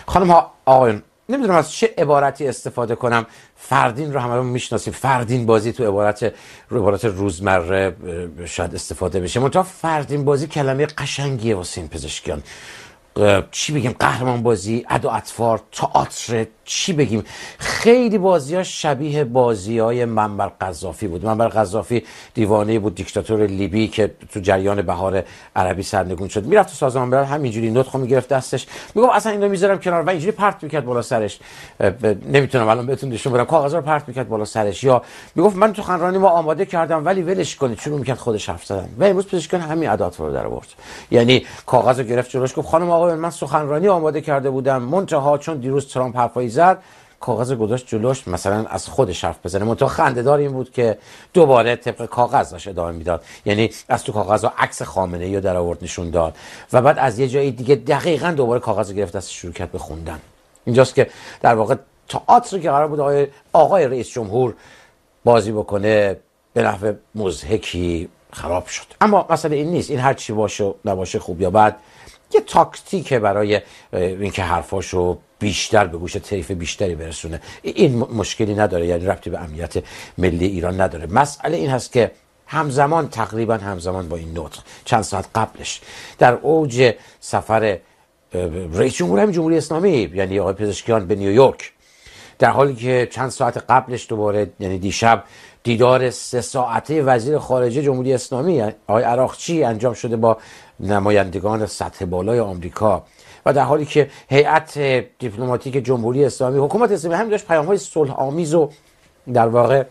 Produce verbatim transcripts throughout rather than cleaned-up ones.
خانم ها آقایون، نمیدونم از چه عبارتی استفاده کنم. فردین رو همه میشناسیم، فردین بازی تو عبارت عبارت روزمره شاید استفاده بشه، منتها فردین بازی کلمه قشنگیه واسه این پزشکیان. چی بگیم، قهرمان بازی، ادا اطوار، تئاتر، چی بگیم. خیلی بازی ها شبیه بازی های منبر قذافی بود. منبر قذافی دیوانه بود، دیکتاتور لیبی که تو جریان بهار عربی سرنگون شد، میرفت تو سازمان ملل همینجوری نطخو میگرفت دستش، میگم اصلا اینو میذارم کنار و اینجوری پرت میکرد بالا سرش. نمیتونم الان بهتون نشون بدم، کاغذا رو پرت میکرد بالا سرش. یا میگفت من تو سخنرانی ما آماده کردم ولی ولش کنید، شروع میکرد خودش حرف زدن. و امروز پزشکان همین ادا اطوار رو در آورد. یعنی کاغذ رو گرفت جلوش، گفت خانم آقایون من سخنرانی آماده کرده بودم، منتها چون دیروز ترامپ حرفایی زد کاغذ گذاشت جلوش مثلا از خودش حرف بزنه. منتها خنده‌دار این بود که دوباره طبق کاغذ داشت ادامه میداد، یعنی از تو کاغذ ها عکس خامنه‌ای رو در آورد نشون داد و بعد از یه جای دیگه دقیقاً دوباره کاغذ گرفت دستش شروع کرد به خوندن. اینجاست که در واقع تئاتر که قرار بود آقای آقای رئیس جمهور بازی بکنه به نحو مضحکی خراب شد. اما مسئله این نیست، این هر چی باشه نباشه خوب یا بد یه تاکتیکه برای اینکه حرفاشو بیشتر به گوش طیف بیشتری برسونه. این مشکلی نداره، یعنی ربطی به امنیت ملی ایران نداره. مسئله این هست که همزمان تقریبا همزمان با این نطق چند ساعت قبلش در اوج سفر رئیس جمهور همین جمهوری اسلامی یعنی آقای پزشکیان به نیویورک، در حالی که چند ساعت قبلش دوباره یعنی دیشب دیدار سه ساعته وزیر خارجه جمهوری اسلامی آقای عراقچی انجام شده با نمایندگان سطح بالای آمریکا و در حالی که هیئت دیپلماتیک جمهوری اسلامی، حکومت اسلامی هم داشت پیام‌های صلح آمیز و در واقع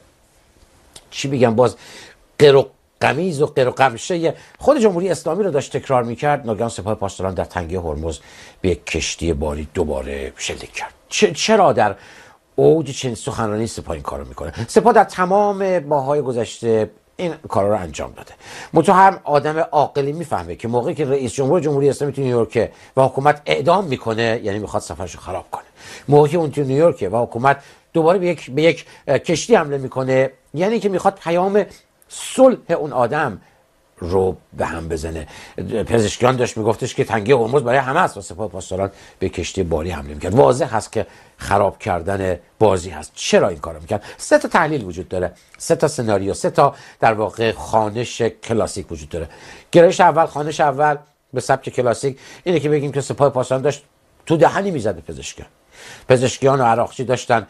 چی بگم باز قر و قمیز و قر و قمشه خود جمهوری اسلامی رو داشت تکرار می‌کرد، ناگهان سپاه پاسداران در تنگه هرمز به یک کشتی باری دوباره شلیک کرد. چرا در اوج چنین سخنرانی سپاه این کارو میکنه؟ سپاه در تمام ماه‌های گذشته این کارا رو انجام داده. منتها هم آدم عاقلی میفهمه که موقعی که رئیس جمهور جمهوری اسلامی تو نیویورک و حکومت اعدام میکنه یعنی میخواد سفرش رو خراب کنه. موقعی که اون تو نیویورک و حکومت دوباره به یک به یک کشتی حمله میکنه یعنی که میخواد پیام صلح اون آدم رو به هم بزنه. پزشکیان داشت میگفتش که تنگه هرمز برای همه است و سپاه پاسداران به کشتی باری حمله میکرد. واضح هست که خراب کردن بازی هست. چرا این کارو میکرد؟ سه تا تحلیل وجود داره، سه تا سناریو، سه تا در واقع خوانش کلاسیک وجود داره. گرایش اول، خوانش اول به سبک کلاسیک اینه که بگیم که سپاه پاسداران داشت تو دهنی میزد به پزشکیان. پزشکیان و عراقچی داشتن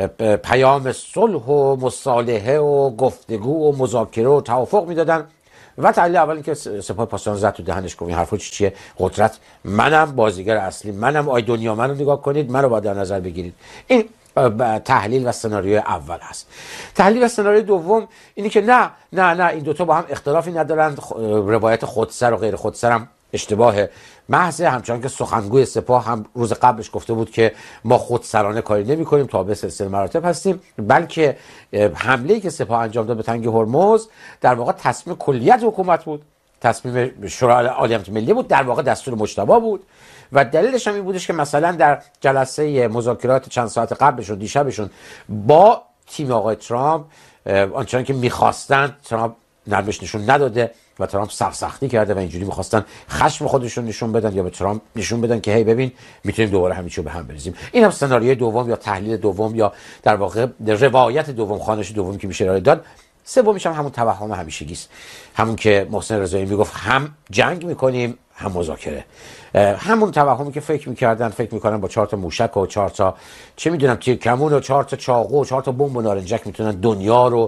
پیام صلح و مصالحه و گفتگو و مذاکره و توافق میدادن و تحلیل اولی که سپاه پاسداران زد تو دهنش گفت این حرفا چیه؟ قدرت منم، بازیگر اصلی منم، آی دنیا منو نگاه کنید، منو باید در نظر بگیرید. این تحلیل و سناریوی اول هست. تحلیل و سناریوی دوم اینی که نه نه نه این دوتا با هم اختلافی ندارن، روایت خودسر و غیر خودسر هم اشتباه محض، همچنان که سخنگوی سپاه هم روز قبلش گفته بود که ما خودسرانه کاری نمی کنیم، تابع سلسله مراتب هستیم، بلکه حمله‌ای که سپاه انجام داد به تنگه هرمز در واقع تصمیم کلیت حکومت بود، تصمیم شورای عالی امنیت ملی بود، در واقع دستور مجتبی بود و دلیلش هم این بودش که مثلا در جلسه مذاکرات چند ساعت قبلش و دیشبشون با تیم آقای ترامپ آنچنان که می‌خواستن ترامپ نرمش نشون نداده و ترامپ سرسختی کرده و اینجوری می‌خواستن خشم خودشون نشون بدن یا به ترامپ نشون بدن که هی ببین میتونیم دوباره همین چیو به هم بریزیم. این هم سناریوی دوم یا تحلیل دوم یا در واقع روایت دوم، خوانش دوم که میشه ارائه داد. سومیش هم همون توهم همیشگی است، همون که محسن رضایی میگفت هم جنگ میکنیم هم مذاکره. همون توهمی که فکر میکردن فکر میکنن با چهار تا موشک و چهار تا چه میدونم تیر کمون و چهار تا چاقو و چهار تا بمب و نارنجک میتونن دنیا رو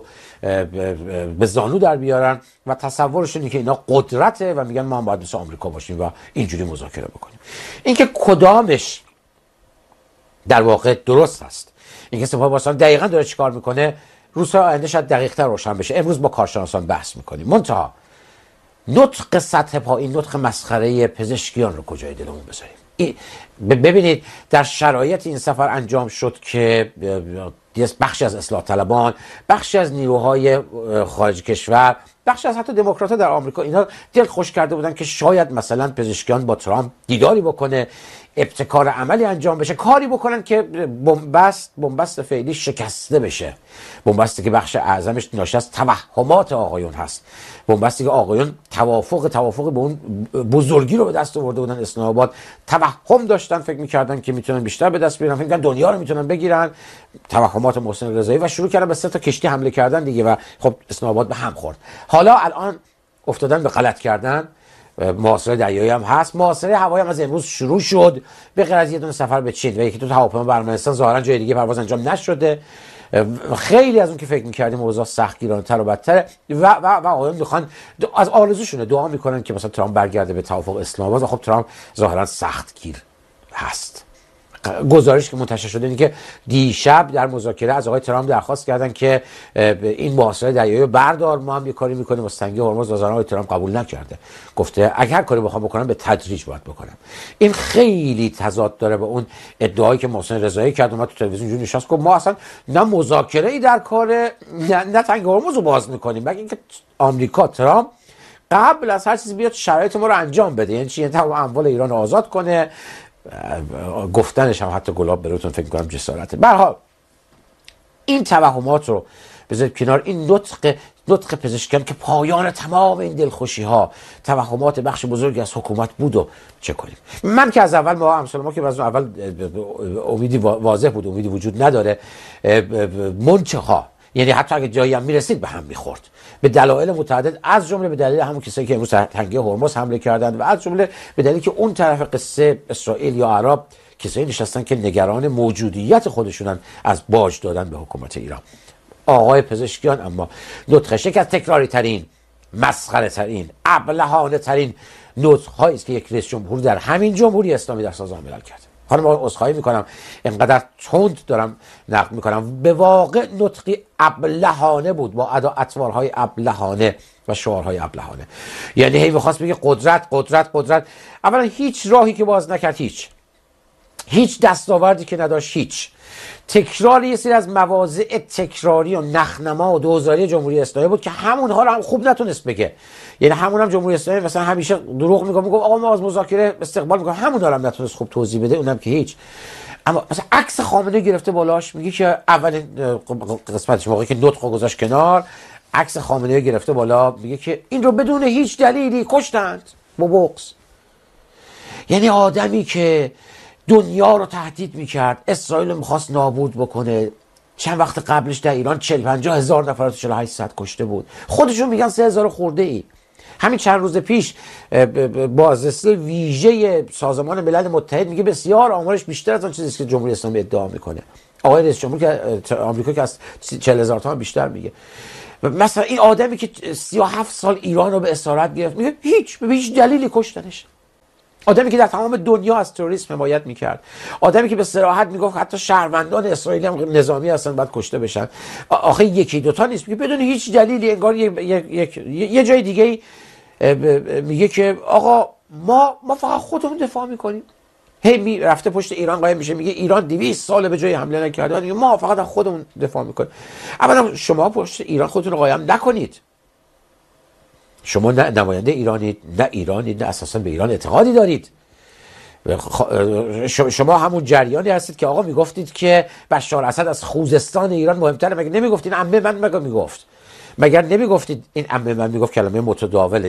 به زانو در بیارن و تصورشون اینه که اینا قدرته و میگن ما هم باید مثل آمریکا باشیم و اینجوری مذاکره بکنیم. اینکه کدامش در واقع درست است، اینکه سپاه پاسداران دقیقاً داره چیکار میکنه، روزهای آینده شاید دقیق‌تر روشن بشه. امروز با کارشناسان بحث میکنیم. منتها نطق سطح پایین، نطق مسخره پزشکیان رو کجای دلمون بذاریم؟ ببینید در شرایط این سفر انجام شد که بخشی از اصلاح طلبان، بخشی از نیروهای خارج کشور، بخشی از حتی دموکرات‌ها در آمریکا اینا دل خوش کرده بودن که شاید مثلا پزشکیان با ترامپ دیداری بکنه، ابتکار عملی انجام بشه، کاری بکنن که بنبست بنبست فعلی شکسته بشه. بنبستی که بخش اعظمش ناشی از توهمات آقایون هست، بنبستی که آقایون توافق توافق به اون بزرگی رو به دست آورده بودن اسلام آباد، توهم داشتن، فکر میکردن که میتونن بیشتر به دست بیارن، فکر میکردن دنیا رو میتونن بگیرن، توهمات محسن رضایی، و شروع کردن به سه تا کشتی حمله کردن دیگه و خب اسلام آباد به هم خورد. حالا الان افتادن به غلط کردن. محاصره دریایی هم هست، محاصره هوایی هم از امروز شروع شد، به غیر از یه دونه سفر به چین و یکی دو تا هواپیما بر ارمنستان، ظاهرا جای دیگه پرواز انجام نشده. خیلی از اون که فکر می‌کردیم اوضاع سختگیرانه‌تر و بدتره و و و آقایون میخوان از آرزوشونه دعا میکنن که مثلا ترامپ برگرده به توافق اسلام آباد. خب ترامپ ظاهرا سختگیر هست. گزارش که منتشر شده اینه که دیشب در مذاکره از آقای ترامپ درخواست کردن که این محاصره دریایی رو بردار، ما هم یه کاری میکنیم واسه تنگی هرمز. ظاهرا آقای ترامپ قبول نکرده، گفته اگه هر کاری بخوام بکنم به تدریج باید بکنم. این خیلی تضاد داره با اون ادعایی که محسن رضایی کرد، اومد تو تلویزیون جون نشست گفت ما اصلا نه مذاکره ای در کار، نه, نه تنگی هرمز رو باز میکنیم، مگه اینکه آمریکا ترامپ قبل از هر چیزی بیاد شرایط ما رو انجام بده. یعنی چی؟ یعنی تمام اموال ایران رو آزاد کنه. گفتنش هم حتی گلاب بروتون فکر کنم جسارته. به هر حال این توهمات رو بذارید کنار. این نطق نطق پزشکیان که پایان تمام این دلخوشی ها، توهمات بخش بزرگی از حکومت بود و چه کنیم. من که از اول ما همسال ما که از اول امیدی واضح بود، امیدی وجود نداره، منتها یعنی حتی اگه جایی هم میرسید به هم میخورد به دلایل متعدد، از جمله به دلیل همون کسایی که امروز تنگه هرمز حمله کردند و از جمله به دلیلی که اون طرف قصه اسرائیل یا عرب کسایی نشستن که نگران موجودیت خودشونن از باج دادن به حکومت ایران. آقای پزشکیان اما نطقش یک از تکراری ترین، مسخره ترین، ابلهانه ترین نطق هایی است که یک رئیس جمهور در همین جمهوری اسلامی در سازمان ملل کرده. حالا ما عذرخواهی میکنم اینقدر تند دارم نقد میکنم، به واقع نطقی ابلهانه بود با ادا اطوارهای ابلهانه و شعارهای ابلهانه. یعنی هی میخواست بگه قدرت قدرت قدرت. اولا هیچ راهی که باز نکرد، هیچ هیچ دستاوردی که نداشت، هیچ تکرار یه سری از مواضع تکراری و نخنما و دوزاری جمهوری اسلامی بود که همونها رو هم خوب نتونست بگه. یعنی همون هم جمهوری اسلامی مثلا همیشه دروغ میگه، میگه آقا ما از مذاکره استقبال میکنیم، همون رو هم نتونست خوب توضیح بده، اونم که هیچ. اما مثلا عکس خامنه‌ای گرفته بالاش، میگه که اولین قسمتش موقعی که نطق گذاشت کنار، عکس خامنه‌ای گرفته بالا، میگه که این رو بدون هیچ دلیلی کشتند با بغض. یعنی آدمی که دنیا رو تهدید میکرد، اسرائیل رو میخواست نابود بکنه، چند وقت قبلش در ایران چهل پنجاه هزار نفر تو چهل و هشت ساعت کشته بود، خودشون میگن سه هزار خورده ای. همین چند روز پیش بازرسی ویژه سازمان ملل متحد میگه بسیار آمارش بیشتر از آن چیزی که جمهوری اسلامی ادعا میکنه. آقای رئیس جمهور که آمریکا که از چهل هزار تا بیشتر میگه. مثلا این آدمی که سی و هفت سال ایران رو به اسارت گرفت، میگه هیچ به هیچ دلیلی کشتنش. آدمی که در تمام دنیا از تروریسم حمایت میکرد، آدمی که به صراحت میگفت حتی شهروندان اسرائیلی هم نظامی هستن باید کشته بشن. آخه یکی دوتا نیست، میگه بدون هیچ دلیلی، انگار یک یک یه جای دیگه میگه که آقا ما ما فقط خودمون دفاع میکنیم. هی می رفته پشت ایران قایم میشه، میگه ایران دویست سال به جای حمله نکرده، میگه ما فقط خودمون دفاع میکنیم. اولا شما پشت ایران خودتون رو قایم نکنید. شما نه نماینده ایرانید، نه ایرانید، نه اساسا به ایران اعتقادی دارید. شما همون جریانی هستید که آقا میگفتید که بشار اسد از خوزستان ایران مهمتره. مگه نمیگفتید عمه من مگه میگفت؟ مگر نمیگفتید این عمه من میگفت کلمه متداول،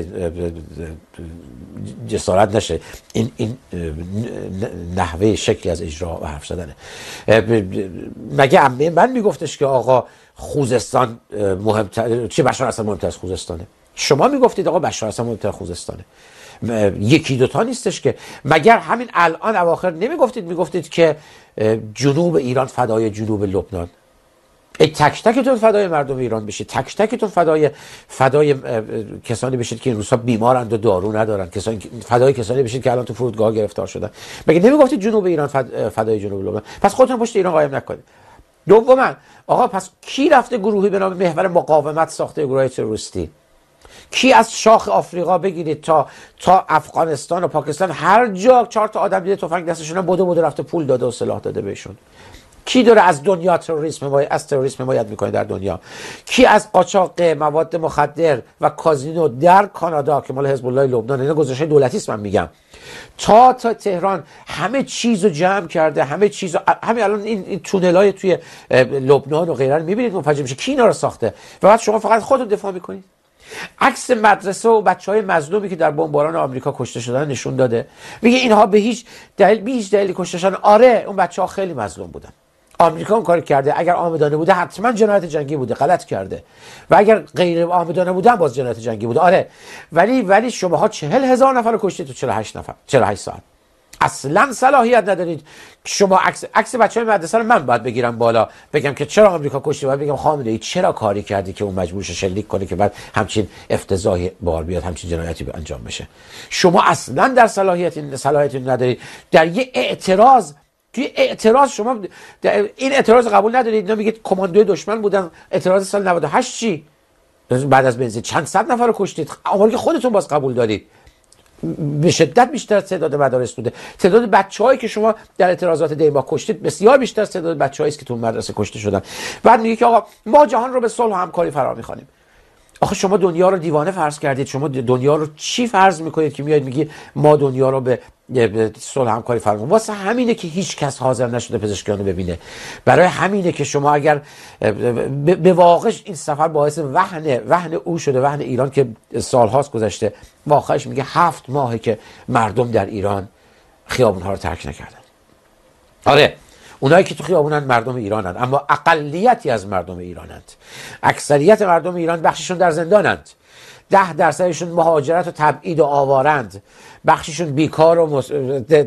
جسارت نشه این این نحوه شکلی از اجرا و حرف زدنه. مگه عمه من میگفتش که آقا خوزستان مهمتر، چه بشار اسد مهمتر از خوزستانه؟ شما میگفتید آقا بشار اسد مهمتر از خوزستانه. یکی دوتا نیستش که. مگر همین الان اواخر نمیگفتید میگفتید که جنوب ایران فدای جنوب لبنان؟ ای تک تکتون فدای مردم ایران بشید، تک تکتون فدای فدای کسانی بشید که این روزها بیمارند و دارو ندارن، کسانی فدای کسانی بشید که الان تو فرودگاه گرفتار شدن. مگه نمیگفتید جنوب ایران فدای جنوب لبنان؟ پس خودتون پشت ایران قایم نکنید. دوما آقا پس کی رفته گروهی به نام محور مقاومت ساخته، گروه تروریستی؟ کی از شاخ آفریقا بگیرید تا تا افغانستان و پاکستان هر جا چهار تا آدم دیده تفنگ دستشون بوده بوده رفته پول داده و سلاح داده بهشون؟ کی داره از دنیا تروریسم حمایت از تروریسم حمایت میکنه در دنیا؟ کی از قاچاق مواد مخدر و کازینو در کانادا که مال حزب الله لبنان، اینا گزارش دولتی است من میگم، تا تا تهران همه چیزو جمع کرده، همه چیزو همین الان این, این تونلای توی لبنان و غیره رو میبینید منفجر میشه. کی اینا رو ساخته؟ و بعد شما فقط خودتون دفاع میکنید. عکس مدرسه و بچهای مظلومی که در بمباران آمریکا کشته شدن نشون داده. میگه اینها به هیچ دلیل به هیچ دلیلی کشته شدن. آره اون بچه‌ها خیلی مظلوم بودن. آمریکا اون کار کرده. اگر عامدانه بوده حتما جنایت جنگی بوده، غلط کرده. و اگر غیر عامدانه بوده باز جنایت جنگی بوده. آره ولی ولی شماها چهل هزار نفر رو کشتید تو چهل و هشت نفر چهل و هشت ساعت. اصلا صلاحیت ندارید شما عکس عکس بچهای مدرسه رو من باید بگیرم بالا بگم که چرا آمریکا کشتی، باید بگم خامنه ای چرا کاری کردی که اون مجبور شه شلیک کنه که بعد همچین افتضاحی بار بیاد، همچین جنایتی به انجام بشه. شما اصلا در صلاحیت صلاحیت ندارید در یه اعتراض توی اعتراض شما این اعتراض قبول ندارید. اینا میگید کماندوی دشمن بودن. اعتراض سال نود و هشت چی؟ بعد از بنزین چند صد نفر رو کشتید، آماری که خودتون باز قبول دارید. به شدت بیشتر تعداد مدارس بوده. تعداد بچه‌هایی که شما در اعتراضات دیما کشتید بسیار بیشتر از تعداد بچه‌هایی است که تو مدرسه کشته شدن. بعد میگه که آقا ما جهان رو به صلح و همکاری فرا می‌خوانیم. آخه شما دنیا رو دیوانه فرض کردید. شما دنیا رو چی فرض می‌کنید که میاد میگی ما دنیا رو به به صلح همکاری فرا می‌خوانیم؟ واسه همینه که هیچ کس حاضر نشده پزشکیان رو ببینه. برای همینه که شما اگر به واقع این سفر باعث وهن وهن او شده، وهن ایران که سال‌هاست گذشته. واقعش میگه هفت ماهه که مردم در ایران خیابون‌ها رو ترک نکردن. آره اونایی که تو خیابونن مردم ایرانند، اما اقلیتی از مردم ایرانند. اکثریت مردم ایران بخششون در زندانند. ده درصدشون مهاجرت و تبعید و آوارند. بخششون بیکار و مس...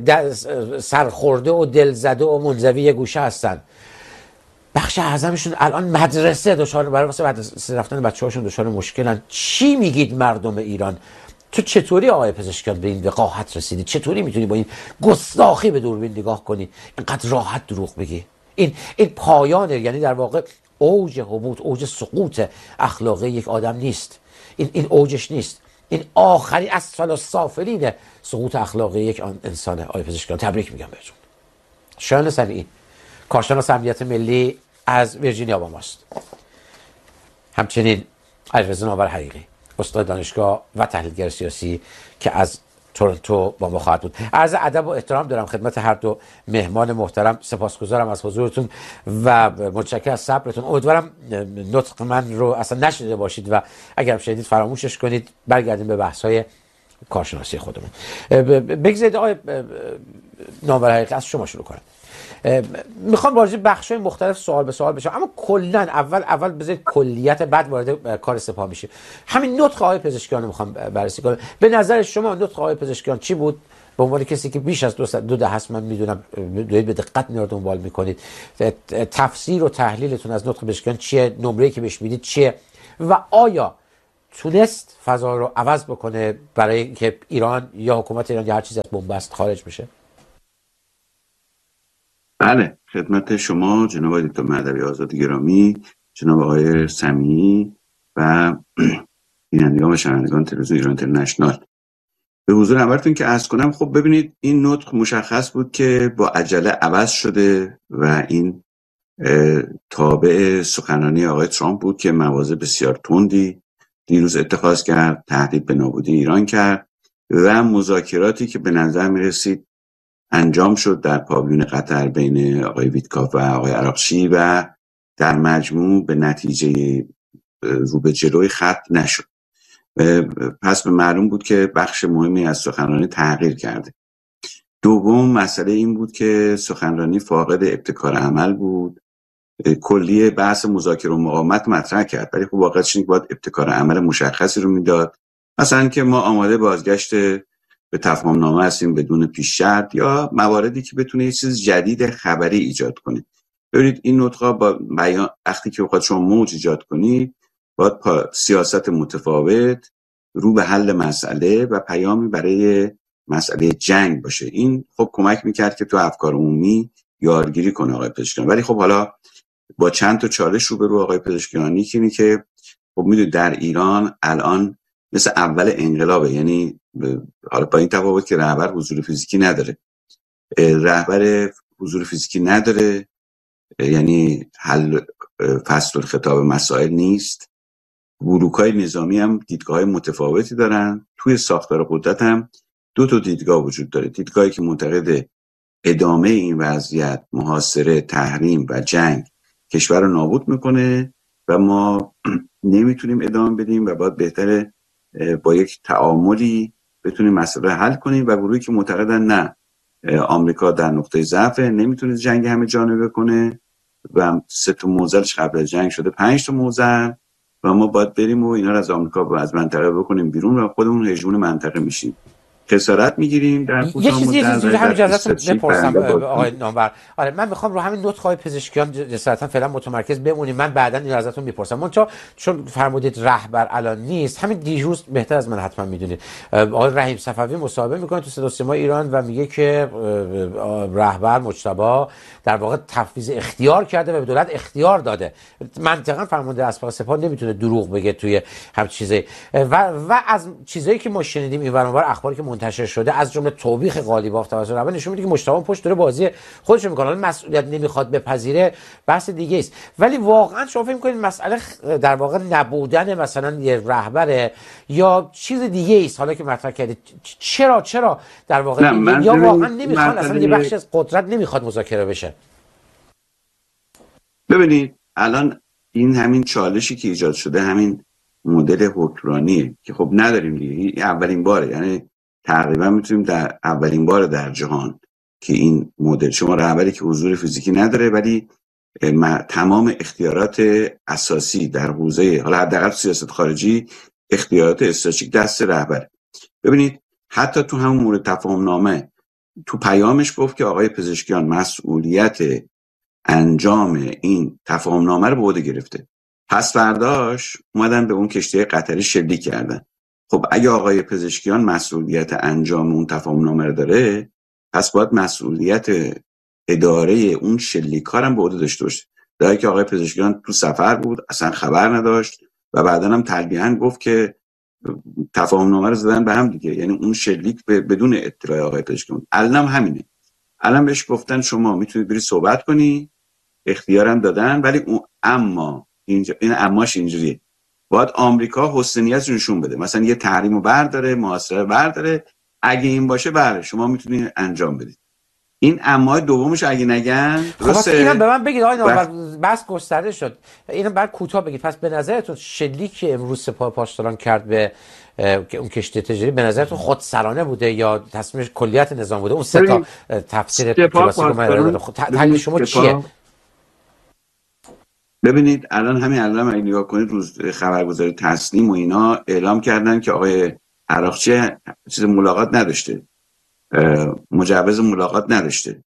سرخورده و دلزده و منزوی گوشه هستن. بخش اعظمشون الان مدرسه دچار برای واسه مدرسه رفتن بچه‌هاشون دچار مشکلن. چی میگید مردم ایران؟ تو چطوری آقای پزشکیان به این وقاحت رسیدی؟ چطوری میتونی با این گستاخی به دوربین نگاه کنی، اینقدر راحت دروغ بگی؟ این این پایانه، یعنی در واقع اوج هبوط، اوج سقوط اخلاقی یک آدم نیست. این این اوجش نیست. این آخری اسفل السافلین سقوط اخلاقی یک انسانه. آقای پزشکیان تبریک میگم بهتون. شایان سمیعی، کارشناس امنیت ملی از ویرجینیا با ماست. همچنین علیرضا ناور حقیقی، استاد دانشگاه و تحلیلگر سیاسی که از تورنتو با ما خواهد بود. عرض ادب و احترام دارم خدمت هر دو مهمان محترم. سپاسگزارم از حضورتون و متشکرم از صبرتون. امیدوارم نطق من رو اصلا نشنیده باشید و اگر شنیدید فراموشش کنید. برگردیم به بحث‌های کارشناسی خودمون. بگذارید آقای ناور حقیقی از شما شروع کنم. میخوام راجع به بخش‌های مختلف سوال به سوال بشم، اما کلاً اول اول بذارید کلیت، بعد وارد کار سپاه میشه. همین نطق آقای پزشکیان رو میخوام بررسی کنم. به نظر شما نطق آقای پزشکیان چی بود؟ به عنوان کسی که بیش از دو, دو دهه هست من میدونم دارید به دقت اینا رو دنبال میکنید، تفسیر و تحلیلتون از نطق پزشکیان چیه؟ نمره‌ای که بهش میدید چیه؟ و آیا تونست فضا رو عوض بکنه برای اینکه ایران یا حکومت ایران یا هر چیزی از بن‌بست خارج بشه؟ بله، خدمت شما جناب دکتر مهدوی آزاد گرامی، جناب آقای سمیعی و بینندگان و شنوندگان تلویزیون ایران اینترنشنال، به حضور همتون که عرض کنم. خب ببینید این نطق مشخص بود که با عجله عوض شده و این تابع سخنرانی آقای ترامپ بود که مواضع بسیار تندی دیروز اتخاذ کرد، تهدید به نابودی ایران کرد و مذاکراتی که به نظر می رسید انجام شد در پاویون قطر بین آقای ویتکاف و آقای عراقچی و در مجموع به نتیجه رو به جلوی خط نشد. پس به معلوم بود که بخش مهمی از سخنرانی تغییر کرده. دوم مسئله این بود که سخنرانی فاقد ابتکار عمل بود. کلیه بحث مذاکره و مقاومت مطرح کرد، ولی خب واقعیتش اینه که باید ابتکار عمل مشخصی رو میداد، مثلا که ما آماده بازگشت به تفاهم نامه هستیم بدون پیش شرط، یا مواردی که بتونه یه چیز جدید خبری ایجاد کنه. ببینید این نطقا با بیان وقتی که بخواد شما موج ایجاد کنید، باید سیاست متفاوت رو به حل مسئله و پیامی برای مسئله جنگ باشه. این خب کمک میکرد که تو افکار عمومی یارگیری کنه آقای پزشکیان. ولی خب حالا با چند تا چالش روبرو آقای پزشکیانی که اینی که خب میدونید در ایران الان مثل اول انقلابه، یعنی حالا با این تفاوت که رهبر حضور فیزیکی نداره. رهبر حضور فیزیکی نداره یعنی حل فصل الخطاب مسائل نیست. گروه‌های نظامی هم دیدگاه‌های متفاوتی دارن. توی ساختار قدرت هم دو تا دیدگاه وجود داره. دیدگاهی که معتقد ادامه این وضعیت، محاصره، تحریم و جنگ کشور رو نابود میکنه و ما نمیتونیم ادامه بدیم و باید بهتره با یک تعاملی بتونیم مسئله حل کنیم و گروهی که معتقدن نه آمریکا در نقطه ضعف نمیتونه جنگ همه جانبه کنه و سه تا موزلش قبل از جنگ شده پنج تا موزل و ما باید بریم و اینا رو از آمریکا از منطقه بکنیم بیرون و خودمون هژمون منطقه میشیم، خسارت میگیریم در یه کوتاه چیزی یه مدت. چیزی همین اجازهتون بپرسم برنده آقای نامور. آره من میخوام رو همین نطق های پزشکیان جسارتا فعلا متمرکز بمونیم، من بعدا این ازتون میپرسم. منتها چون فرمودید رهبر الان نیست، همین دیروز بهتر از من حتما میدونید آقای رحیم صفوی مصاحبه میکنه تو صدا و سیما ایران و میگه که رهبر مجتبی در واقع تفویض اختیار کرده و به دولت اختیار داده. منطقا فرمانده اسبق سپاه نمیتونه دروغ بگه توی هم چیزی و و از چیزایی که ما شنیدیم این ور اون ور اخباری که منتشر شده از جمله توبیخ قالیباف توسط رهبر نشون میده که مجتبی پشت داره بازی خودش میکنه، حالا مسئولیت نمیخواد بپذیره بحث دیگه است. ولی واقعا شما فکر میکنید مسئله در واقع نبودن مثلا یه رهبر یا چیز دیگه است حالا که مطرح کردید؟ چرا چرا در واقع یا واقعا نمیخوان اصلا یه بخشی از قدرت نمیخواد مذاکره بشه؟ ببینید الان این همین چالشی که ایجاد شده همین مدل حکمرانیه که خب نداریم دیگه، اولین باره، یعنی تقریبا میتونیم در اولین بار در جهان که این مدل شما رهبری که حضور فیزیکی نداره ولی تمام اختیارات اساسی در حوزه حالا حداقل سیاست خارجی اختیارات استراتژیک دست رهبر. ببینید حتی تو همون مورد تفاهم نامه تو پیامش گفت که آقای پزشکیان مسئولیت انجام این تفاهم نامه رو به عهده گرفته. پس فرداش اومدن به اون کشتی قطری شلیک کردن. خب اگه آقای پزشکیان مسئولیت انجام اون تفاهم نامه رو داره، پس باید مسئولیت اداره اون شلیک‌ها هم به عهده داشته باشه. در حالی که آقای پزشکیان تو سفر بود، اصلا خبر نداشت و بعداً هم تلبیحاً گفت که تفاهم نامه رو زدن به هم دیگه، یعنی اون شلیک بدون اطلاع آقای پزشکیان. الان هم همینه. الان بهش گفتن شما میتونید بری صحبت کنی، اختیارم دادن، ولی اون اما اینجا این اماش اینجوریه، باید آمریکا حسنیت نشون بده، مثلا یه تحریمو برداره، محاصره برداره، اگه این باشه بله شما میتونید انجام بدید. این اما دومش اگه نگن درسته. خب اینم به من بگید آقای نامور، بس گسترده شد، اینم بعد کوتاه بگید. پس به نظرتون شلیک که امروز سپاه پاسداران کرد به اون کشتی تجاری به نظرتون خودسرانه بوده یا تصمیم کلیت نظام بوده؟ اون سه تا تفسیر کلاسیک رو من داده. تحلیل شما چیه؟ ببینید الان همین الان اگه نگاه کنید روز خبرگزاری تسنیم و اینا اعلام کردن که آقای عراقچی چیز ملاقات نداشته، مجوز ملاقات نداشته.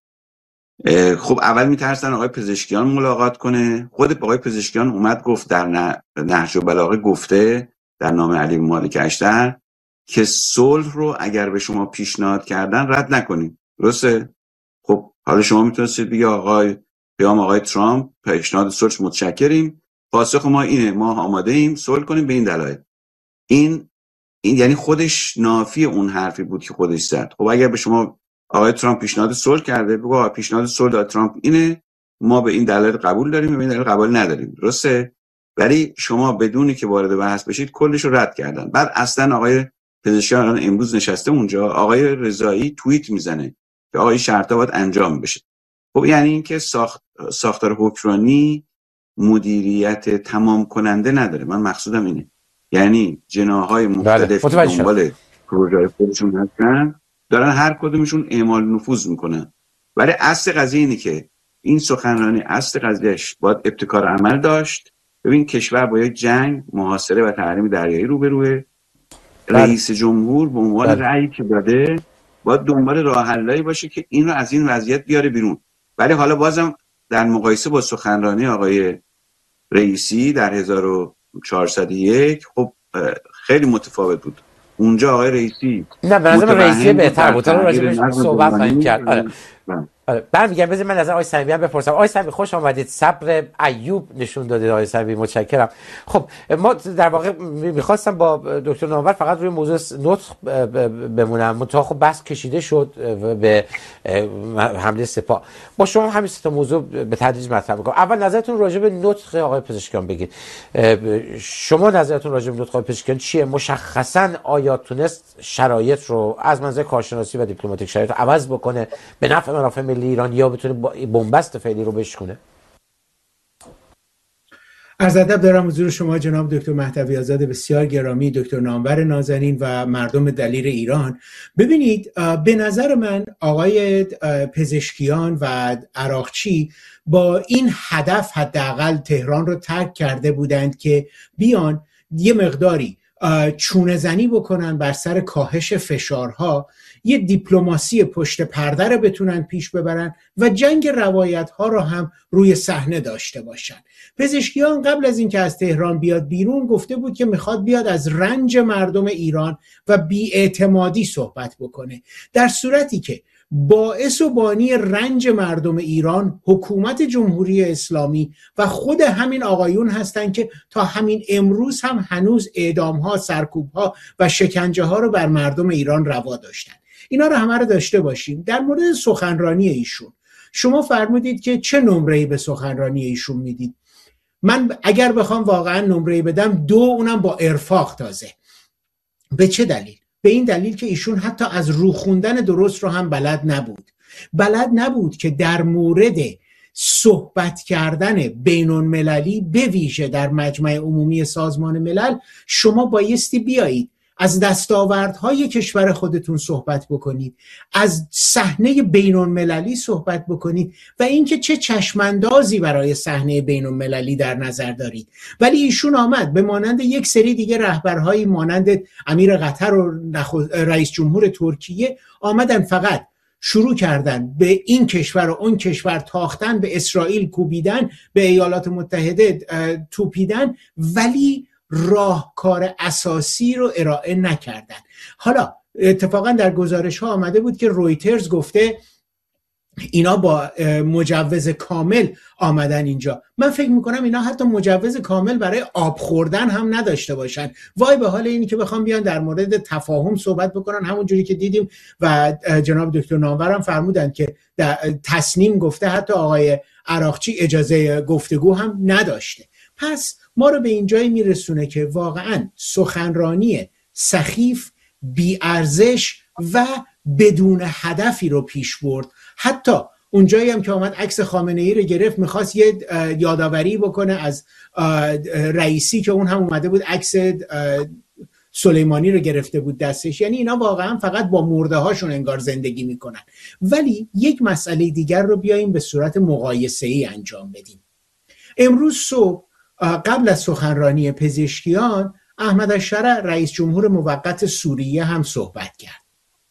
خب اول میترسن آقای پزشکیان ملاقات کنه. خود آقای پزشکیان اومد گفت در نهج البلاغه گفته در نامه علی مالک اشتر که صلح رو اگر به شما پیشنهاد کردن رد نکنید. درسته؟ خب حالا شما میتونید بگید آقای پیام آقای ترامپ پیشنهاد صلح متشکریم، پاسخ ما اینه، ما آماده ایم صلح کنیم به این دلایل. این این یعنی خودش نافی اون حرفی بود که خودش زد. خب اگر به شما آقای ترامپ پیشنهاد صلح کرده، بگو آقا پیشنهاد صلح داد ترامپ اینه، ما به این دلایل قبول داریم، به این دلایل قبول نداریم. درسته؟ ولی شما بدونی که وارد بحث بشید کلش رو رد کردن. بعد اصلا آقای پزشکیان الان امروز نشسته اونجا، آقای رضایی توییت میزنه که آقا این شرطا باید انجام بشه. خب یعنی این که ساخت ساختار حکمرانی مدیریت تمام کننده نداره. من مقصودم اینه، یعنی جناح‌های مختلف که دنبال پروژه خودشون هستن دارن هر کدومشون اعمال نفوذ میکنن، ولی اصل قضیه اینه که این سخنرانی اصل قضیهش باید ابتکار عمل داشت. ببین کشور با یک جنگ، محاصره و تحریم دریایی روبروه. رئیس جمهور به عنوان رأیی که داده باید دنبال راه حلایی باشه که این رو از این وضعیت بیاره بیرون. ولی حالا بازم در مقایسه با سخنرانی آقای رئیسی در هزار و چهارصد و یک خب خیلی متفاوت بود. اونجا آقای رئیسی نه به نظر رئیسی بهتر بود، حالا راجع بهش صحبت خواهیم کرد. آره آره برمیگردم. بذار من نظر آقای صمیمی هم بپرسم. آقای صمیمی خوش آمدید. صبر ایوب نشون دادید آقای صمیمی، متشکرم. خب ما در واقع می‌خواستم با دکتر نامور فقط روی موضوع نطق بمونم، منتها خب بحث کشیده شد به حمله سپاه. با شما همین سه تا موضوع به تدریج مطرح می‌کنم. اول نظرتون راجع به نطق آقای پزشکیان بگید. شما نظرتون راجع به نطق آقای پزشکیان چیه؟ مشخصاً آیا تونست شرایط رو از منظر کارشناسی و دیپلماتیک شرایط رو عوض بکنه به نفع منافع ملی ایران یا بتونه بنبست فعلی رو بشکنه؟ عرض ادب دارم حضور شما جناب دکتر مهدوی آزاد بسیار گرامی، دکتر نامور نازنین و مردم دلیر ایران. ببینید، به نظر من آقای پزشکیان و عراقچی با این هدف حداقل تهران رو ترک کرده بودند که بیان یه مقداری چونه زنی بکنن بر سر کاهش فشارها، یه دیپلماسی پشت پرده رو بتونن پیش ببرن و جنگ روایت ها رو هم روی صحنه داشته باشن. پزشکیان قبل از اینکه از تهران بیاد بیرون گفته بود که میخواد بیاد از رنج مردم ایران و بی‌اعتمادی صحبت بکنه، در صورتی که باعث و بانی رنج مردم ایران حکومت جمهوری اسلامی و خود همین آقایون هستند که تا همین امروز هم هنوز اعدام‌ها، سرکوب‌ها و شکنجه‌ها رو بر مردم ایران روا داشتن. اینا رو همه رو داشته باشیم. در مورد سخنرانی ایشون شما فرمودید که چه نمره‌ای به سخنرانی ایشون میدید؟ من اگر بخوام واقعا نمره‌ای بدم، دو، اونم با ارفاق تازه. به چه دلیل؟ به این دلیل که ایشون حتی از رو خوندن درست رو هم بلد نبود. بلد نبود که در مورد صحبت کردن بین‌المللی به ویژه در مجمع عمومی سازمان ملل شما بایستی بیایید از دستاوردهای کشور خودتون صحبت بکنید، از صحنه بین‌المللی صحبت بکنید و اینکه چه چشماندازی برای صحنه بین‌المللی در نظر دارید. ولی ایشون آمد به مانند یک سری دیگه رهبرهایی مانند امیر قطر و رئیس جمهور ترکیه آمدن فقط شروع کردن به این کشور و اون کشور تاختن، به اسرائیل کوبیدن، به ایالات متحده توپیدن، ولی راهکار اساسی رو ارائه نکردن. حالا اتفاقا در گزارش ها آمده بود که رویترز گفته اینا با مجوز کامل آمدن اینجا. من فکر میکنم اینا حتی مجوز کامل برای آب خوردن هم نداشته باشن. وای به حال اینی که بخوام بیان در مورد تفاهم صحبت بکنن، همون جوری که دیدیم و جناب دکتر نامور هم فرمودن که تصنیم گفته حتی آقای عراقچی اجازه گفتگو هم نداشته. پس ما رو به این جایی میرسونه که واقعا سخنرانی سخیف، بی‌ارزش و بدون هدفی رو پیش برد. حتی اونجایی هم که آمد عکس خامنه ای رو گرفت، میخواست یه یادآوری بکنه از رئیسی که اون هم اومده بود عکس سلیمانی رو گرفته بود دستش. یعنی اینا واقعا فقط با مرده هاشون انگار زندگی میکنن. ولی یک مسئله دیگر رو بیاییم به صورت مقایسه ای انجام بدیم. امروز صبح قبل از سخنرانی پزشکیان، احمد الشرع رئیس جمهور موقت سوریه هم صحبت کرد.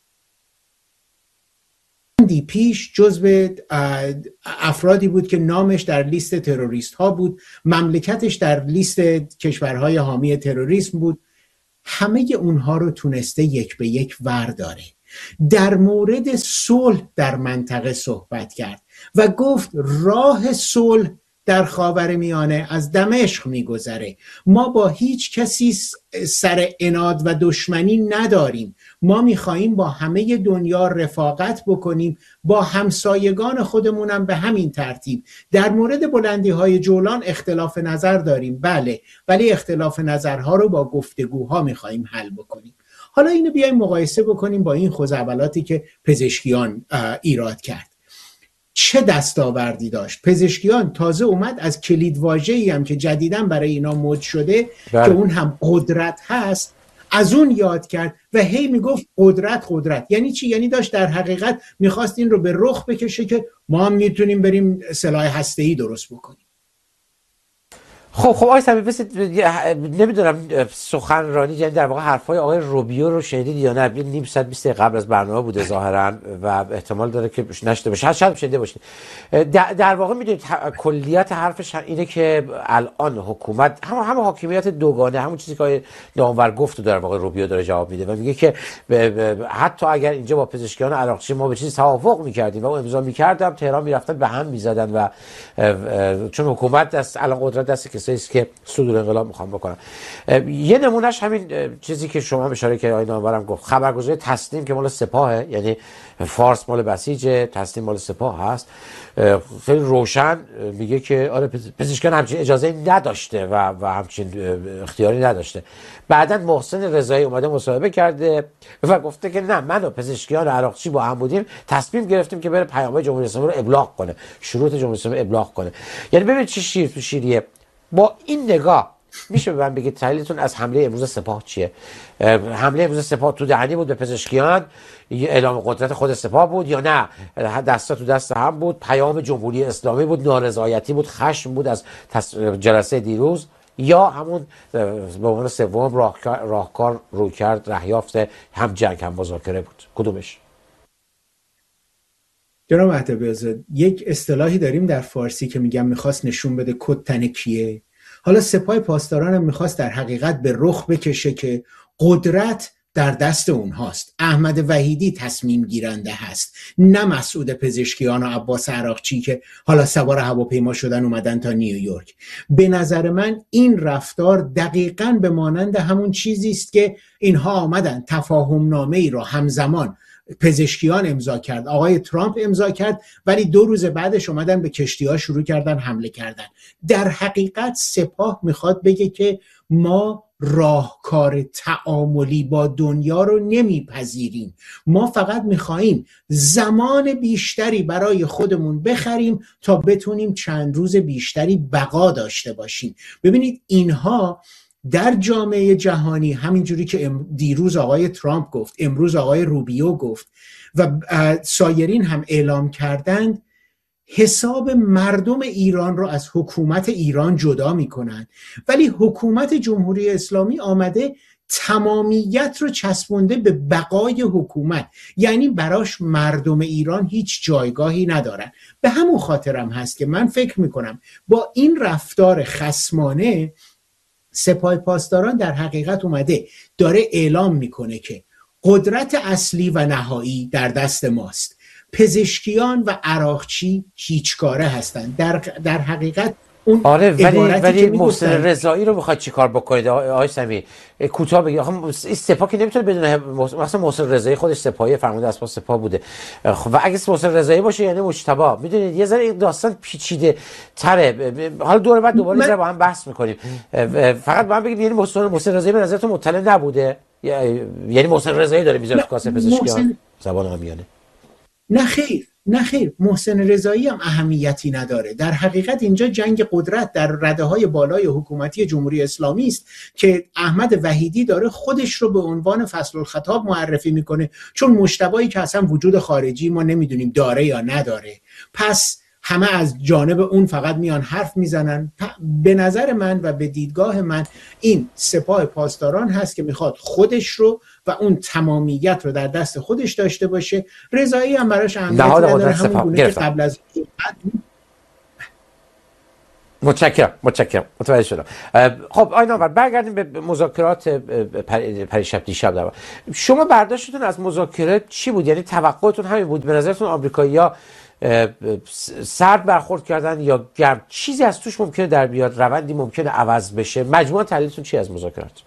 دی پیش جزو افرادی بود که نامش در لیست تروریست ها بود، مملکتش در لیست کشورهای حامی تروریسم بود. همه اونها رو تونسته یک به یک ورداره. در مورد صلح در منطقه صحبت کرد و گفت راه صلح در خاورمیانه از دمشق میگذره. ما با هیچ کسی سر عناد و دشمنی نداریم. ما میخواییم با همه دنیا رفاقت بکنیم، با همسایگان خودمونم به همین ترتیب. در مورد بلندی های جولان اختلاف نظر داریم، بله، ولی اختلاف نظرها رو با گفتگوها میخواییم حل بکنیم. حالا اینو بیایم مقایسه بکنیم با این خزعبلاتی که پزشکیان ایراد کرد. چه دستاوردی داشت؟ پزشکیان تازه اومد از کلیدواژه‌ای هم که جدیداً برای اینا مد شده بله. که اون هم قدرت هست، از اون یاد کرد و هی میگفت قدرت قدرت. یعنی چی؟ یعنی داشت در حقیقت میخواست این رو به رخ بکشه که ما هم میتونیم بریم سلاح هسته‌ای درست بکنیم. خب خب آقای صمیم، نمیدونم سخنرانی یعنی در واقع حرفای آقای روبیو رو شنیدید یا نه؟ نیم ساعت بیست دقیقه قبل از برنامه بوده ظاهرا و احتمال داره که نشده باشه، شاید شنیده باشید. در واقع میدونید کلیت حرفش اینه که الان حکومت هم هم حاکمیت دوگانه، همون چیزی که آقای نامور گفت و در واقع روبیو داره جواب میده و میگه که حتی اگر اینجا با پزشکیان عراقچی ما به چیزی توافق میکردیم و اون امضا میکردم، تهران میرفتن به هم میزدن و چون حکومت دست الان قدرت دست کسایی است که صدور انقلاب میخوام بکنم. یه نمونهش همین چیزی که شما اشاره کردید آقای نامورم گفت، خبرگزاری تسنیم که مال سپاهه، یعنی فارس مال بسیجه، تسنیم مال سپاه هست، خیلی روشن میگه که آره پزشکیان همچین اجازه نداشته و و همچین اختیاری نداشته. بعداً محسن رضایی اومده مصاحبه کرده و گفته که نه، من و پزشکیان عراقچی با هم بودیم، تصمیم گرفتیم که بره پیام‌های جمهوری اسلامی رو ابلاغ کنه، شروط جمهوری اسلامی ابلاغ کنه. یعنی ببین چه شیر تو شیریه. با این نگاه میشه به من بگید تحلیلتون از حمله امروز سپاه چیه؟ حمله امروز سپاه تو دهنی بود به پزشکیان، اعلام قدرت خود سپاه بود یا نه دستا تو دست هم بود، پیام جمهوری اسلامی بود، نارضایتی بود، خشم بود از جلسه دیروز، یا همون به عنوان سوم راهکار راهکار رویکرد رهیافت هم جنگ هم مذاکره بود؟ کدومش؟ جناب مهدوی آزاد، یک اصطلاحی داریم در فارسی که میگم میخواست نشون بده کد تن کیه. حالا سپاه پاسداران هم میخواست در حقیقت به رخ بکشه که قدرت در دست اونهاست. احمد وحیدی تصمیم گیرنده هست، نه مسعود پزشکیان و عباس عراقچی که حالا سوار هواپیما شدن اومدن تا نیویورک. به نظر من این رفتار دقیقاً به مانند همون چیزی است که اینها آمدن تفاهم نامه ای را همزمان پزشکیان امضا کرد، آقای ترامپ امضا کرد، ولی دو روز بعدش اومدن به کشتی‌ها شروع کردن حمله کردن. در حقیقت سپاه میخواد بگه که ما راهکار تعاملی با دنیا رو نمیپذیریم، ما فقط میخواییم زمان بیشتری برای خودمون بخریم تا بتونیم چند روز بیشتری بقا داشته باشیم. ببینید اینها در جامعه جهانی، همینجوری که دیروز آقای ترامپ گفت، امروز آقای روبیو گفت و سایرین هم اعلام کردند، حساب مردم ایران رو از حکومت ایران جدا میکنن، ولی حکومت جمهوری اسلامی آمده تمامیت رو چسبونده به بقای حکومت، یعنی براش مردم ایران هیچ جایگاهی ندارن. به همون خاطرم هست که من فکر میکنم با این رفتار خصمانه سپاه پاسداران در حقیقت اومده داره اعلام میکنه که قدرت اصلی و نهایی در دست ماست، پزشکیان و عراقچی هیچ کاره هستن. در, در حقیقت اون آره ولی ولی محسن رضایی رو بخواد چیکار بکنید آقای سمیع؟ کوتاه بگید. آخه این سپاه که نمیتونه بدونه، مثلا محسن رضایی خودش سپاهی فرمانده اسباب سپاه بوده و اگه محسن رضایی باشه یعنی مجتبی. میدونید یه ذره این داستان پیچیده تره. حالا دور بعد دوباره من... با هم بحث میکنیم. فقط با هم بگید یعنی محسن محسن رضایی به نظرتون مطلع نبوده؟ یعنی محسن رضایی داره میذاره تو کاسه پزشکیان محسن... زبان عامیانه؟ نه خیر، نه خیر، محسن رضایی هم اهمیتی نداره. در حقیقت اینجا جنگ قدرت در رده‌های بالای حکومتی جمهوری اسلامی است که احمد وحیدی داره خودش رو به عنوان فصل الخطاب معرفی میکنه، چون مجتبی که اصلا وجود خارجی ما نمیدونیم داره یا نداره، پس همه از جانب اون فقط میان حرف میزنن. به نظر من و به دیدگاه من این سپاه پاسداران هست که میخواد خودش رو و اون تمامیت رو در دست خودش داشته باشه. رضایی هم براش اهمیت نداره، همون گونه که قبل از متشکرم متشکرم متوجه شدم. خب آقای نامور برگردیم به مذاکرات پریشب دیشب. در شما برداشتتون از مذاکرات چی بود؟ یعنی توقعتون همین بود؟ به نظرتون آمریکایی‌ها سرد برخورد کردن یا گرم؟ چیزی از توش ممکنه در بیاد؟ روندی ممکنه عوض بشه؟ مجموعاً تحلیلتون چی از مذاکرات؟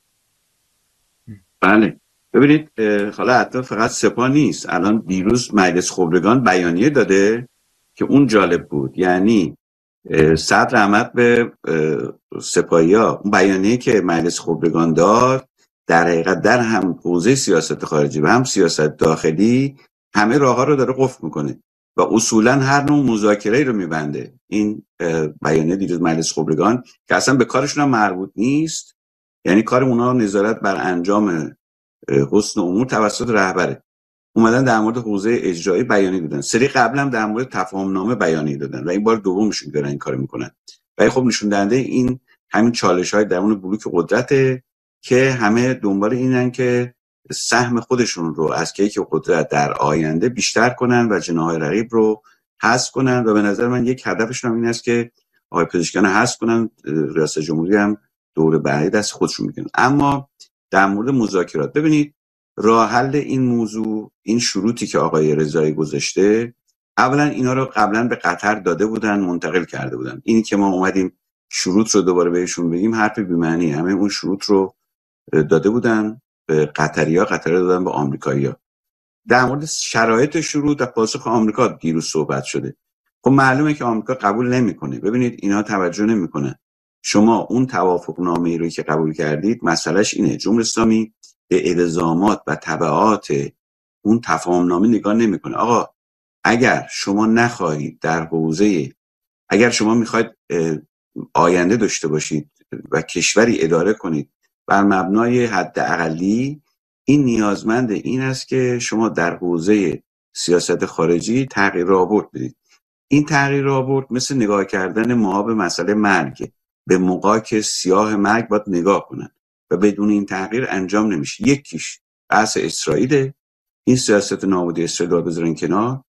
بله ببینید، حالا حتی فقط سپاه نیست، الان دیروز مجلس خبرگان بیانیه داده که اون جالب بود. یعنی صدر رحمت به سپاهی‌ها، اون بیانیه که مجلس خبرگان داد در حقیقت در هم حوزه سیاست خارجی و هم سیاست داخلی همه راه‌ها رو داره قفل میکنه و اصولا هر نوع مذاکره‌ای رو میبنده. این بیانیه دیروز مجلس خبرگان که اصلا به کارشون هم مربوط نیست، یعنی کار اونها نظارت بر انجام حسن امور توسط رهبره، اومدن در مورد حوزه اجرایی بیانیه دادن. سری قبل هم در مورد تفاهم نامه بیانیه دادن و این بار دومشون دارن این کارو میکنن. و خب نشون دهنده این همین چالش‌های درون بلوک قدرته که همه دنبال اینن که سهم خودشون رو از کیک قدرت در آینده بیشتر کنن و جناح رقیب رو حذف کنن و به نظر من یک هدفشون هم این است که آقای پزشکیان حذف کنن، ریاست جمهوری هم دور بعدی دست خودشون میگیرن. اما در مورد مذاکرات ببینید، راه حل این موضوع، این شروطی که آقای رضایی گذاشته، اولا اینا رو قبلا به قطر داده بودن، منتقل کرده بودن. اینی که ما اومدیم شروط رو دوباره بهشون بگیم حرف بی معنی. همه اون شروط رو داده بودن به قطری‌ها، قطر دادن به آمریکایی‌ها. در مورد شرایط شروط و پاسخ آمریکا دیروز صحبت شده. خب معلومه که آمریکا قبول نمی‌کنه. ببینید اینا توجه نمی‌کنن. شما اون توافقنامه‌ای رو که قبول کردید، مسئلهش اینه جمهوری اسلامی به الزامات و تبعات اون تفاهمنامه نگاه نمی‌کنه. آقا اگر شما نخواهید در حوزه، اگر شما می‌خواید آینده داشته باشید و کشوری اداره کنید بر مبنای حد اقلی، این نیازمند این است که شما در حوزه سیاست خارجی تغییر رابط بدید. این تغییر رابط مثل نگاه کردن ما به مسئله مرگ، به مقاک سیاه مرگ باید نگاه کنن و بدون این تغییر انجام نمیشه. یکیش بحث اسرائیل، این سیاست نابودی اسرائیل رو بذارن کنار،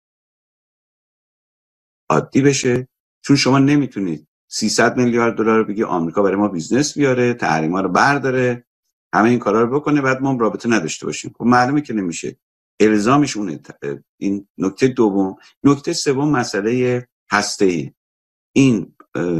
عادی بشه، چون شما نمیتونید سیصد میلیارد دلار بگی آمریکا برای ما بیزنس بیاره، تحریما رو برداره، همه این کارا رو بکنه، بعد ما رابطه نداشته باشیم. خب معلومه که نمیشه. الزامش اونه. این نکته دوم. نکته سوم مسئله هسته‌ای. این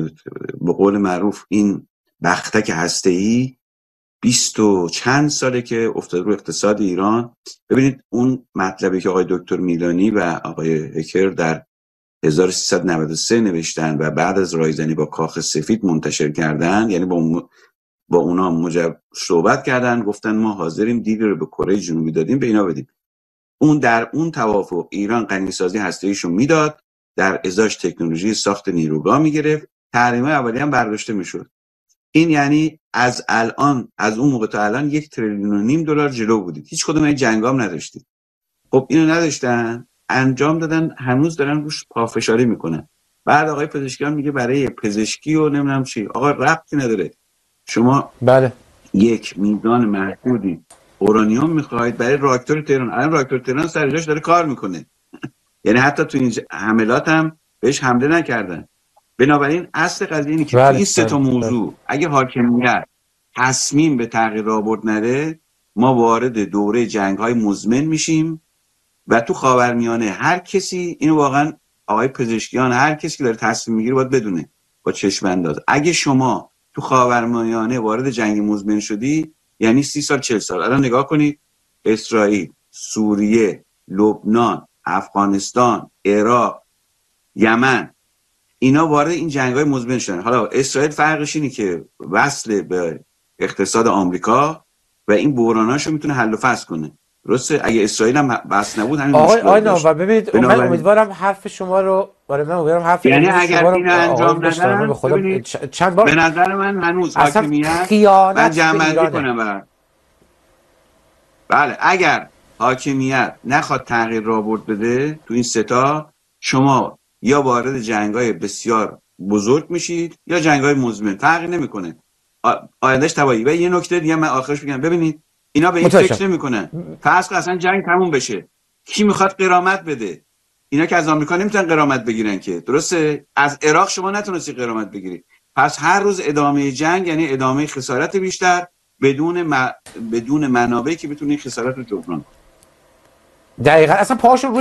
به قول معروف این بختک هسته‌ای بیست و چند ساله که افتاد رو اقتصاد ایران. ببینید اون مطلبی که آقای دکتر میلانی و آقای هکر در هزار و سیصد و نود و سه نوشتن و بعد از رایزنی با کاخ سفید منتشر کردن، یعنی با با اونا مجب صحبت کردن، گفتن ما حاضریم دیگه رو به کره جنوبی دادیم به اینا بدیم. اون در اون توافق ایران غنیسازی هسته‌ایشو میداد، در ازاش تکنولوژی ساخت نیروگاه میگرفت، تحریم اولیه هم برداشته میشد. این یعنی از الان از اون موقع تا الان یک تریلیون و نیم دلار جلو بودید. هیچ کدوم این جنگام نداشتید. خب اینو نداشتن، انجام دادن، هنوز دارن روش پافشاری میکنن. بعد آقای پزشکیان میگه برای پزشکی و نمیدونم چی. آقا ربطی نداره. شما بله یک میزان محدودی اورانیوم میخواید برای راکتور تهران. الان راکتور تهران سر جاش داره کار میکنه. یعنی حتی تو این حملات هم بهش حمله نکردن. بنابراین اصل قضیه اینه که بله. تو این سه تا بله. موضوع بله. اگه حاکمیت تصمیم به تغییر رابط نده، ما وارد دوره جنگ‌های مزمن میشیم و تو خاورمیانه هر کسی، اینو واقعا آقای پزشکیان، هر کسی که داره تصمیم میگیره باید بدونه با چشم انداز. اگه شما تو خاورمیانه وارد جنگ مزمن شدی، یعنی سی سال چهل سال. الان نگاه کنید اسرائیل، سوریه، لبنان، افغانستان، عراق، یمن، اینا وارد این جنگ‌های مزمن شدن. حالا اسرائیل فرقش اینه که وصل به اقتصاد آمریکا و این بحراناشو میتونه حل و فصل کنه. درسته؟ اگه اسرائیل هم بس نبود همین آقای مشکل آقای داشت. نامور ببینید من امیدوارم حرف شما رو برای من امیدوارم حرف یعنی امروز اگر شما رو اینو آقای انجام بشنوه. به ندن، خدا ببینید چند بار به نظر من هنوز اصلا حاکمیت، من خیانت به جمع بندی ایرانه. کنم برات. بله اگر حاکمیت نخواد تغییر رابط بده تو این سه تا، شما یا وارد جنگ‌های بسیار بزرگ میشید یا جنگ‌های مزمن، فرقی نمیکنه. آیندهش تباهی. و یه نکته دیگه من آخرش بگم، ببینید اینا به این متوجهم. فکر نمیکنن فرض کن اصلا جنگ تموم بشه، کی میخواد غرامت بده؟ اینا که از آمریکا نمیتونن غرامت بگیرن که، درسته؟ از عراق شما نتونستی غرامت بگیری. پس هر روز ادامه جنگ یعنی ادامه خسارت بیشتر بدون م... بدون منابعی که بتونه این خسارت رو جبران کنه. دقیقاً اصلا پاشون